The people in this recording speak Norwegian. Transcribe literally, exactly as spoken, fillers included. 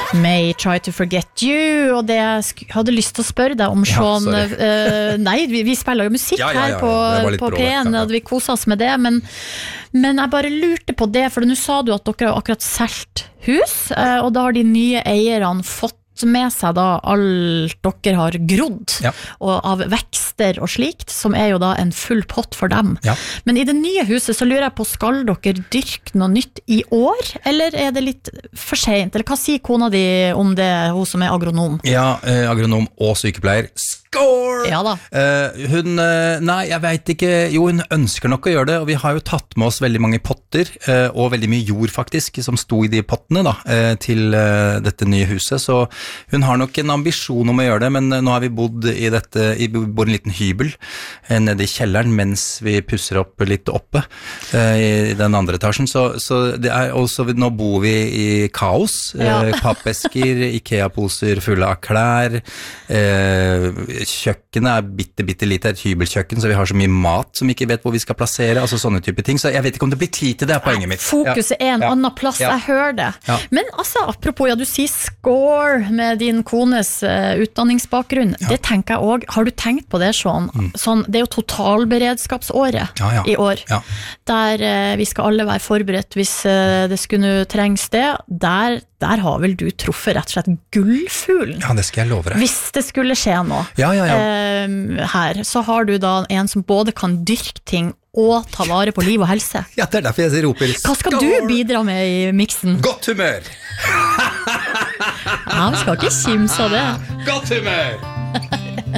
May Try to Forget You, og det jeg sk- hadde lyst til å spørre deg om Sean, Ja, uh, nei, vi, vi spiller jo musikk Ja, ja, ja, her på, det var litt på brå, P en, ja, ja. og vi koser oss med det, men, men jeg bare lurte på det, for nå sa du at dere har akkurat selt hus, uh, og da har de nye eierne fått med seg da alt dere har grodd Ja. og av vekster og slikt, som er jo da en full pott for dem. Ja. Men i det nye huset så lurer jeg på, skal dere dyrke noe nytt i år, eller er det litt for sent? Eller hva sier kona di om det, hun som er agronom? Ja, eh, agronom og sykepleier. Score! Ja da. Eh, hun, eh, nei, jeg vet ikke, jo hun ønsker nok å gjøre det, og vi har jo tatt med oss veldig mange potter, eh, og veldig mye jord faktisk, som sto i de pottene da, eh, til eh, dette nye huset, så hun har nok en ambisjon om å gjøre det, men eh, nå har vi bodd i dette, i bor en liten hybel eh, nede i kjelleren, mens vi pusser opp litt oppe eh, i den andre etasjen, så, så det er også, nå bor vi i kaos, Ja. eh, pappesker, Ikea-poser fulle av klær, eh, kjøkkenet er bitte, bitte lite, et hybelkjøkken, så vi har så mye mat som vi ikke vet hvor vi skal plassere, altså sånne type ting, så jeg vet ikke om det blir tid til det, er poenget mitt. Fokuset er en Ja. annen plass, Ja. jeg hører det. Ja. Men altså, apropos, ja, du sier score med din kones uh, utdanningsbakgrunn. Det tenker jeg også. Har du tenkt på det, Sean? Sånn, det er jo totalberedskapsåret Ja, ja. i år. Ja. Der uh, vi skal alle være forberedt hvis uh, det skulle trengs det. Der, der har vel du truffet rett og slett gullfuglen. Ja, det skal jeg love deg. Hvis det skulle skje noe Ja, ja, ja. eh, her, så har du da en som både kan dyrke ting og ta vare på liv og helse. Ja, det er derfor jeg roper Hva skal du bidra med i miksen? Godt humør! Ja, vi skal ikke kimse av det. Godt humør!